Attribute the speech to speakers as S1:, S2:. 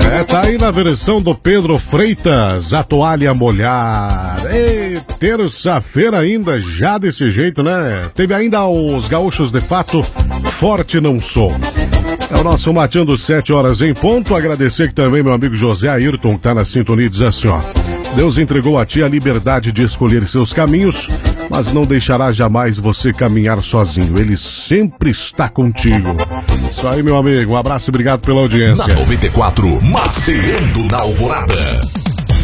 S1: Tá aí na versão do Pedro Freitas, a toalha molhada. Ei, terça-feira ainda, já desse jeito, né? Teve ainda os gaúchos de fato, forte não sou. É o nosso Mateando 7 horas em ponto. Agradecer aqui também meu amigo José Ayrton, que tá na sintonia, diz assim, ó: Deus entregou a ti a liberdade de escolher seus caminhos, mas não deixará jamais você caminhar sozinho. Ele sempre está contigo. Isso aí, meu amigo. Um abraço e obrigado pela audiência.
S2: Na 94, Mateando na Alvorada.